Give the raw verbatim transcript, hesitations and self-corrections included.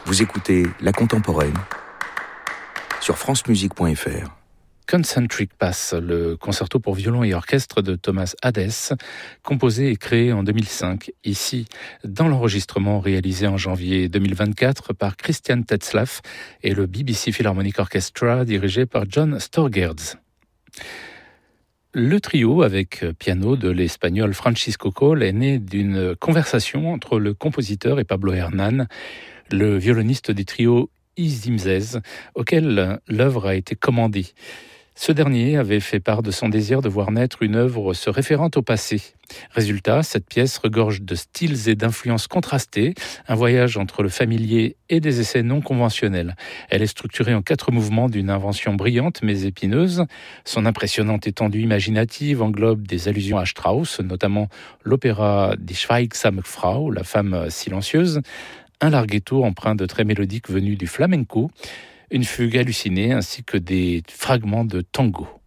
Vous écoutez La Contemporaine sur francemusique point f r. Concentric Pass, le concerto pour violon et orchestre de Thomas Hadès, composé et créé en deux mille cinq, ici, dans l'enregistrement réalisé en janvier deux mille vingt-quatre par Christian Tetzlaff et le B B C Philharmonic Orchestra dirigé par John Storgerds. Le trio avec piano de l'espagnol Francisco Coll est né d'une conversation entre le compositeur et Pablo Hernán, le violoniste du trio Izimzez, auquel l'œuvre a été commandée. Ce dernier avait fait part de son désir de voir naître une œuvre se référant au passé. Résultat, cette pièce regorge de styles et d'influences contrastées, un voyage entre le familier et des essais non conventionnels. Elle est structurée en quatre mouvements d'une invention brillante mais épineuse. Son impressionnante étendue imaginative englobe des allusions à Strauss, notamment l'opéra Die Schweigsame Frau, la femme silencieuse, un larghetto empreint de traits mélodiques venus du flamenco, une fugue hallucinée ainsi que des fragments de tango.